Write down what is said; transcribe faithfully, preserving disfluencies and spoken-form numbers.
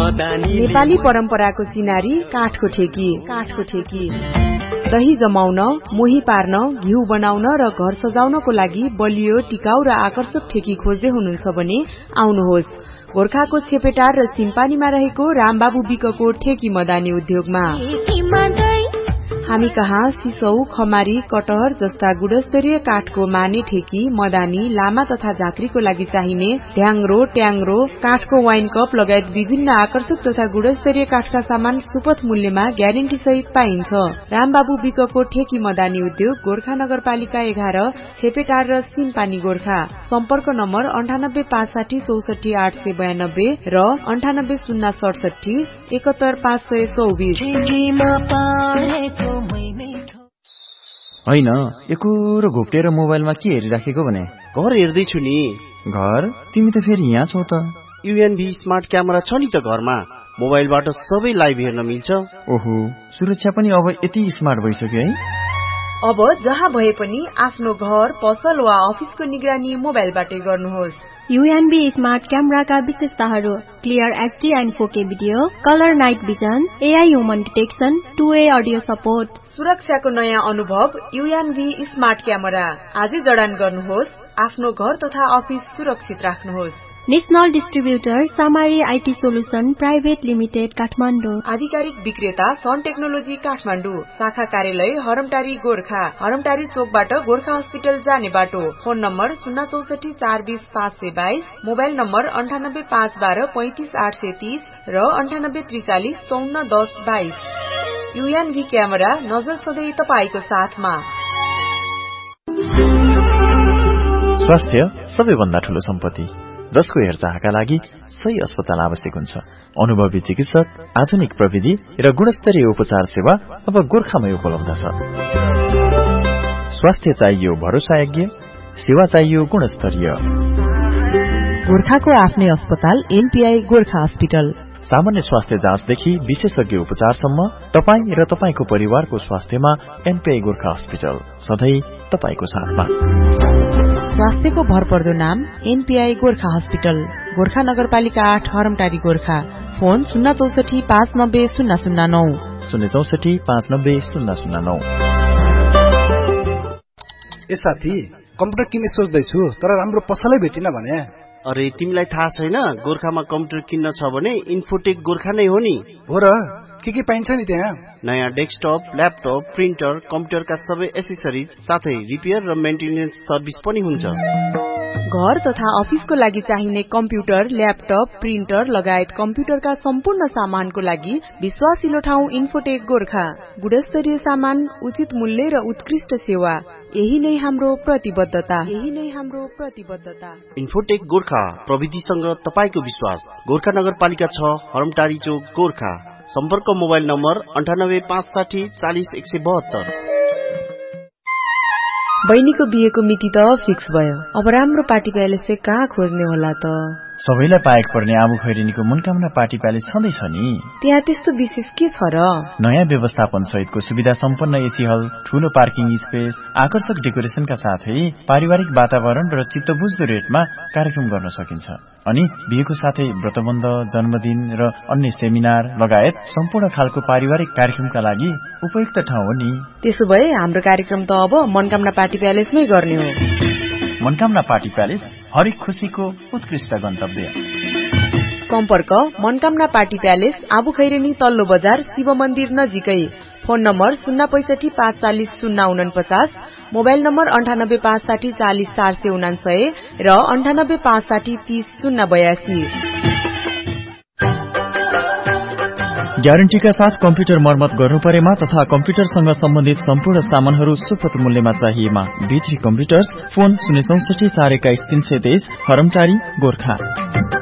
नेपाली परम्पराको चिनारी काठको ठेकी काठको ठेकी दही जमाउन, मोही पार्न, घिउ बनाउन र घर सजाउनको लागि बलियो, टिकाउ र आकर्षक ठेकी खोज्दै हुनुहुन्छ भने आउनुहोस् गोर्खाको छेपेटार र सिम्पानीमा रहेको रामबाबु विकको ठेकी मदानी उद्योगमा। हामी कहाँ सिसौ, खमारी, कटहर जस्ता गुणस्तरीय काठको माने ठेकी, मदानी, लामा तथा झाँक्रीको लागि चाहिने ढ्याङ्ग्रो, ट्याङ्ग्रो, काठको वाइन कप लगायत विभिन्न आकर्षक तथा गुणस्तरीय काठका सामान सुपथ मूल्यमा ग्यारेन्टी सहित पाइन्छ। रामबाबु विकको ठेकी मदानी उद्योग गोर्खा नगरपालिका एघार, छेपेटार र सिम्पानी गोर्खा। सम्पर्क नम्बर अन्ठानब्बे पाँच साठी चौसठी आठ सय बयानब्बे र अन्ठानब्बे शून्य सडसठी एकहत्तर पाँच सय चौबिस। होइन, एकोरो घोप्टेर मोबाइलमा के हेरिराखेको भने? घर हेर्दैछु नि। घर? तिमी त फेरि यहाँ छौ त। युएनभी स्मार्ट क्यामेरा छ नि त घरमा, मोबाइलबाट सबै लाइभ हेर्न मिल्छ। ओहो, सुरक्षा पनि अब यति स्मार्ट भइसक्यो है। अब जहाँ भए पनि आफ्नो घर, पसल वा अफिसको निगरानी मोबाइलबाटै गर्नुहोस्। युएनबी स्मार्ट क्यामेराका विशेषताहरू: क्लियर एचडी एन्ड फोर के video, colour night vision, AI human detection, two way audio support. सुरक्षाको नयाँ अनुभव युएनबी स्मार्ट क्यामेरा। आजै जडान गर्नुहोस्, आफ्नो घर तथा अफिस सुरक्षित राख्नुहोस्। National distributor सामारी IT solution private limited Kathmandu. आधिकारिक विक्रेता सन टेक्नोलोजी काठमाडौँ। शाखा कार्यालय हरमटारी गोर्खा। हरमटारी चोकबाट गोर्खा हस्पिटल जाने बाटो। फोन नम्बर शून्य चौसठी चार बीस पाँच सय बाइस, मोबाइल नम्बर अन्ठानब्बे पाँच बाह्र पैंतिस आठ सय तीस र अन्ठानब्बे त्रिचालिस चौन्न दस बाइस। युएनभी क्यामेरा, नजर सधैँ तपाईको साथमा। स्वास्थ्य सबैभन्दा ठूलो सम्पत्ति, जसको हेरचाहका लागि सही अस्पताल आवश्यक हुन्छ। अनुभवी चिकित्सक, आधुनिक प्रविधि र गुणस्तरीय उपचार सेवा अब गोर्खामै उपलब्ध छ। स्वास्थ्य चाहियो भरोसायोग्य, सेवा चाहियो गुणस्तरीय। गोर्खाको आफ्नै अस्पताल एनपीआई गोर्खा हस्पिटल। सामान्य स्वास्थ्य जाँचदेखि विशेषज्ञ उपचारसम्म तपाईँ र तपाईँको परिवारको स्वास्थ्यमा एनपीआई गोर्खा हस्पिटल सधैँ तपाईँको साथमा। स्वास्थ्यको भरपर्दो नाम एनपीआई गोर्खा हस्पिटल, गोर्खा नगरपालिका आठ, हरमटारी गोर्खा। फोन शून्य चौसठी पाँच नब्बे शून्य शून्य नौ शून्य चौसठी पाँच नब्बे शून्य शून्य नौ। ए साथी, कम्प्युटर किन्ने सोच्दैछु तर राम्रो पसलै भेटिन भने। अरे तिमीलाई थाहा छैन, गोर्खामा कम्प्युटर किन्न छ भने इन्फोटेक गोर्खा नै हो नि। हो र? के के पाइन्छ नि त्यहाँ? नयाँ डेस्कटप, ल्यापटप, प्रिन्टर, कम्प्युटरका सबै एसेसरिज साथै रिपेयर र मेन्टेनेन्स सर्भिस पनि हुन्छ। घर तथा अफिसको लागि चाहिने कम्प्युटर, ल्यापटप, प्रिन्टर लगायत कम्प्युटरका सम्पूर्ण सामानको लागि विश्वासिलो ठाउँ इन्फोटेक गोर्खा। गुणस्तरीय सामान, उचित मूल्य र उत्कृष्ट सेवा, यही नै हाम्रो प्रतिबद्धता यही नै हाम्रो प्रतिबद्धता। इन्फोटेक गोर्खा, प्रविधिसँग तपाईको विश्वास। गोर्खा नगरपालिका छ, हरमटारी चोक गोर्खा। सम्पर्क मोबाइल नम्बर अन्ठानब्बे पाँच साठी चालिस एक सय बहत्तर। बहिनीको बिहेको मिति त फिक्स भयो, अब राम्रो पार्टी प्यालेस चाहिँ कहाँ खोज्ने होला त? सबैलाई पाएक पर्ने आबु खैरेनीको मनकामना पार्टी प्यालेस छँदैछ नि। त्यहाँ त्यस्तो विशेष के छ र? नयाँ व्यवस्थापन सहितको सुविधा सम्पन्न एसी हल, ठूलो पार्किङ स्पेस, आकर्षक डेकोरेसनका साथै पारिवारिक वातावरण र चित्तबुझ्दो रेटमा कार्यक्रम गर्न सकिन्छ। अनि बिहेको साथै व्रतबन्ध, जन्मदिन र अन्य सेमिनार लगायत सम्पूर्ण खालको पारिवारिक कार्यक्रमका लागि उपयुक्त ठाउँ हो नि। त्यसो भए हाम्रो कार्यक्रम त अब मनकामना पार्टी प्यालेसमै गर्ने हो। मनकामना पार्टी प्यालेस, हरेक खुशीको उत्कृष्ट गन्तव्य। सम्पर्क मनकामना पार्टी प्यालेस, आबु खैरेनी तल्लो बजार, शिव मन्दिर नजिकै। फोन नम्बर शून्य पैसठी पाँच चालिस शून्य उनपचास, मोबाइल नम्बर अन्ठानब्बे पाँच साठी चालिस चार सय उनासय र अन्ठानब्बे पाँच साठी तीस शून्य बयासी। ग्यारेन्टीका साथ कम्प्युटर मर्मत गर्नु परेमा तथा कम्प्युटरसँग सम्बन्धित सम्पूर्ण सामानहरू सुपथ मूल्यमा चाहिएमा भित्री कम्प्युटर्स, फोन शून्य चौसठी चार एक्काइस तीन सय तेइस, हरमटारी गोर्खा।